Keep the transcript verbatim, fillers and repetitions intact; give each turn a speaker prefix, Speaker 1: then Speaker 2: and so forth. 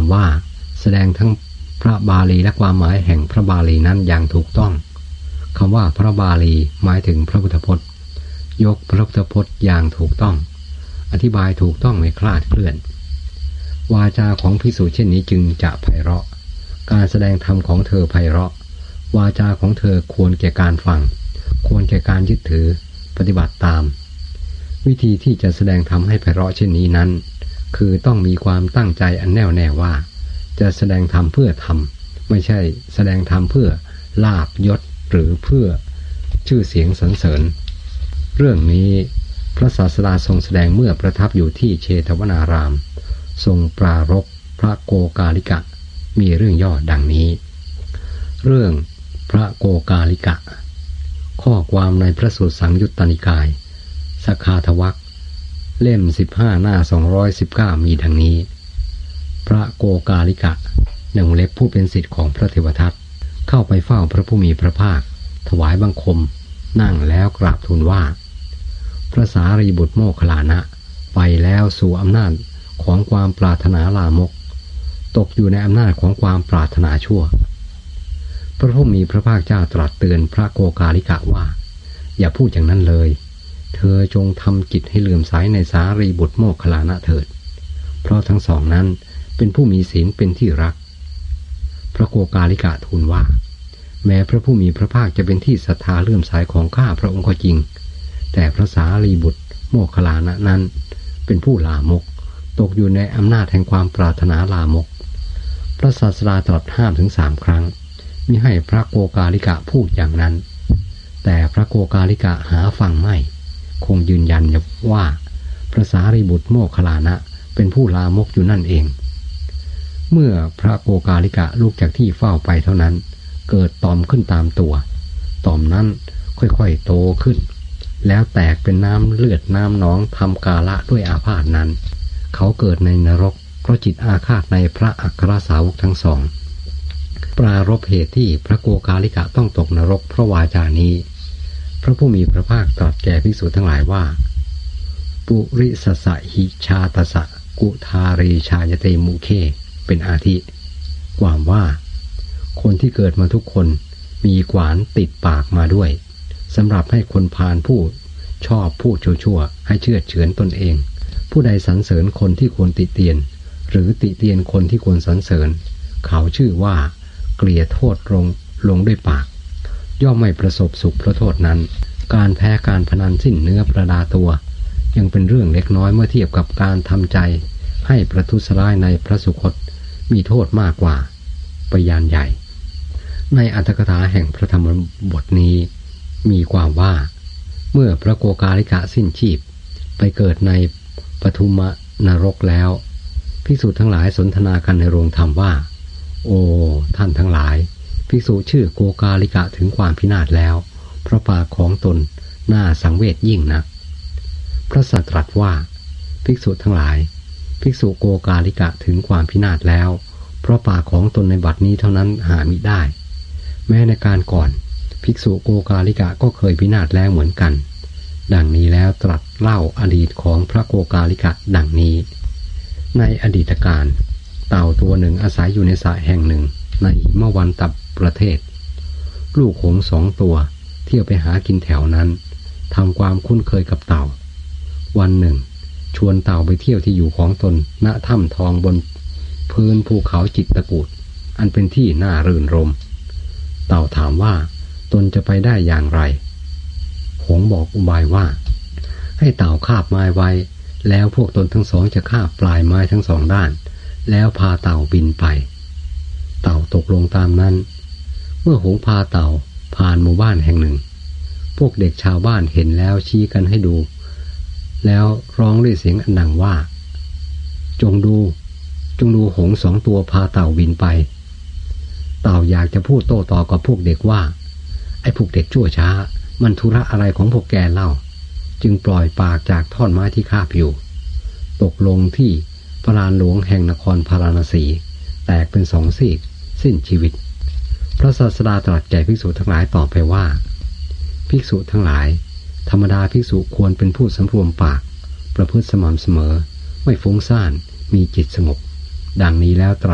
Speaker 1: ว่าแสดงทั้งพระบาลีและความหมายแห่งพระบาลีนั้นอย่างถูกต้องคำว่าพระบาลีหมายถึงพระพุทธพจน์ยกพระพุทธพจน์อย่างถูกต้องอธิบายถูกต้องไม่คลาดเคลื่อนวาจาของภิกษุเช่นนี้จึงจะไพเราะการแสดงธรรมของเธอไพเราะวาจาของเธอควรแก่การฟังควรแก่การยึดถือปฏิบัติตามวิธีที่จะแสดงธรรมให้ไพเราะเช่นนี้นั้นคือต้องมีความตั้งใจอันแน่วแน่ว่าจะแสดงธรรมเพื่อธรรมไม่ใช่แสดงธรรมเพื่อลาภยศหรือเพื่อชื่อเสียงสรรเสริญเรื่องนี้พระศาสดาทรงแสดงเมื่อประทับอยู่ที่เชตวนารามทรงปรารภพระโกกาลิกะมีเรื่องย่อดังนี้เรื่องพระโกกาลิกะข้อความในพระสูตรสังยุตตนิกายสคาทวรรคเล่มสิบห้าหน้าสองร้อยสิบเก้ามีดังนี้พระโกกาลิกะหนึ่งเล็บผู้เป็นศิษย์ของพระเทวทัตเข้าไปเฝ้าพระผู้มีพระภาคถวายบังคมนั่งแล้วกราบทูลว่าพระสารีบุตรโมคคัลลานะไปแล้วสู่อำนาจของความปรารถนาลามกตกอยู่ในอำนาจของความปรารถนาชั่วพระผู้มีพระภาคเจ้าตรัสเตือนพระโกกาลิกะว่าอย่าพูดอย่างนั้นเลยเธอจงทำจิตให้เลื่อมใสในสารีบุตรโมคคัลลานะเถิดเพราะทั้งสองนั้นเป็นผู้มีศีลเป็นที่รักพระโกกาลิกะทูลว่าแม้พระผู้มีพระภาคจะเป็นที่ศรัทธาเลื่อมใสของข้าพระองค์ก็จริงแต่พระสารีบุตรโมคคัลลานะนั้นเป็นผู้ลามกตกอยู่ในอำนาจแห่งความปรารถนาลามกพระศาสดาตรัสห้ามถึงสามครั้งมิให้พระโกกาลิกะพูดอย่างนั้นแต่พระโกกาลิกะหาฟังไม่คงยืนยันว่าพระสารีบุตรโมคคัลลานะเป็นผู้ลามกอยู่นั่นเองเมื่อพระโกกาลิกะลุกจากที่เฝ้าไปเท่านั้นเกิดต่อมขึ้นตามตัวต่อมนั้นค่อยๆโตขึ้นแล้วแตกเป็นน้ำเลือดน้ำหนองทำกาละด้วยอาพาธนั้นเขาเกิดในนรกเพราะจิตอาฆาตในพระอัครสาวกทั้งสองปรารภเหตุที่พระโกกาลิกะต้องตกนรกเพราะวาจานี้พระผู้มีพระภาคตรัสแก่ภิกษุทั้งหลายว่าปุริสสะหิชาตสะกุทารีชายเตมุเคเป็นอาทิความว่าคนที่เกิดมาทุกคนมีขวานติดปากมาด้วยสำหรับให้คนพาลพูดชอบพูดชั่วๆให้เชื่อเฉือนตนเองผู้ใดสรรเสริญคนที่ควรติเตียนหรือติเตียนคนที่ควรสรรเสริญเขาชื่อว่าเกลียโทษลงลงด้วยปากย่อมไม่ประสบสุขเพราะโทษนั้นการแพ้การพนันสิ้นเนื้อประดาตัวยังเป็นเรื่องเล็กน้อยเมื่อเทียบกับการทำใจให้ประทุษร้ายในพระสุคตมีโทษมากกว่าปยานใหญ่ในอรรถกถาแห่งพระธรรมบทนี้มีความว่าเมื่อพระโกกาลิกะสิ้นชีพไปเกิดในปทุมนรกแล้วภิกษุทั้งหลายสนทนากันในโรงธรรมว่าโอ้ท่านทั้งหลายภิกษุชื่อโกกาลิกะถึงความพินาศแล้วเพราะปากของตนน่าสังเวชยิ่งนักพระสัตรัสว่าภิกษุทั้งหลายภิกษุโกกาลิกะถึงความพินาศแล้วเพราะปากของตนในบัดนี้เท่านั้นหามิได้แม้ในการก่อนภิกษุโกกาลิกะก็เคยพินาศแล้วเหมือนกันดังนี้แล้วตรัสเล่าอดีตของพระโกกาลิกะดังนี้ในอดีตการเต่าตัวหนึ่งอาศัยอยู่ในสระแห่งหนึ่งในหิมวันตประเทศลูกหงส์สองตัวเที่ยวไปหากินแถวนั้นทำความคุ้นเคยกับเต่าวันหนึ่งชวนเต่าไปเที่ยวที่อยู่ของตนณถ้ำทองบนพื้นภูเขาจิตตกูฏอันเป็นที่น่ารื่นรมเต่าถามว่าตนจะไปได้อย่างไรหงส์บอกอุบายว่าให้เต่าคาบไม้ไว้แล้วพวกตนทั้งสองจะคาบปลายไม้ทั้งสองด้านแล้วพาเต่าบินไปเต่าตกลงตามนั้นเมื่อหงส์พาเต่าผ่านหมู่บ้านแห่งหนึ่งพวกเด็กชาวบ้านเห็นแล้วชี้กันให้ดูแล้วร้องด้วยเสียงอันดังว่าจงดูจงดูหงส์สองตัวพาเต่าบินไปเต่าอยากจะพูดโต้ตอบกับพวกเด็กว่าไอ้พวกเด็กชั่วช้ามันธุระอะไรของพวกแกเล่าจึงปล่อยปากจากท่อนไม้ที่คาบอยู่ตกลงที่พระลานหลวงแห่งนครพาราณสีแตกเป็นสองซีกสิ้นชีวิตพระศาสดาตรัสแก่ภิกษุทั้งหลายต่อไปว่าภิกษุทั้งหลายธรรมดาภิกษุควรเป็นผู้สำรวมปากประพฤติสม่ำเสมอไม่ฟุ้งซ่านมีจิตสงบดังนี้แล้วตรัส